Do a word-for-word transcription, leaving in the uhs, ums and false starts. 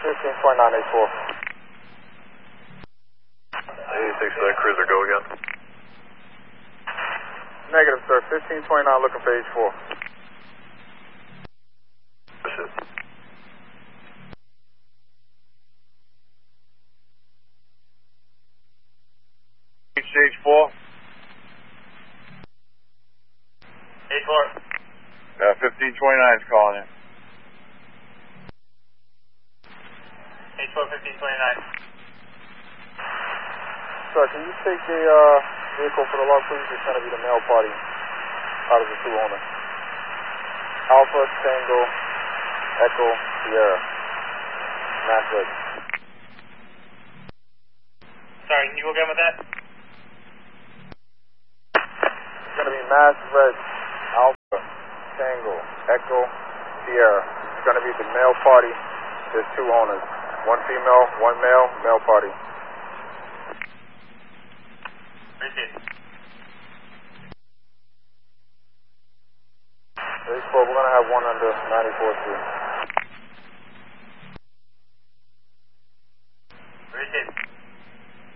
fifteen point nine eight four. eighty-six, uh, cruiser, go again. Negative, sir. fifteen point nine looking for H four. This is. H four. H four. Uh, fifteen twenty-nine is calling in. H four, fifteen twenty-nine. Sir, can you take the uh, vehicle for the log, please? It's going to be the male party out of the two owners. Alpha, Tango, Echo, Sierra. Mass Red. Sorry, can you go again with that? It's going to be Mass Red, Alpha, Tango, Echo, Sierra. It's going to be the male party. There's two owners. One female, one male, male party. Appreciate it. H four, we're going to have one under ninety-fourth Street.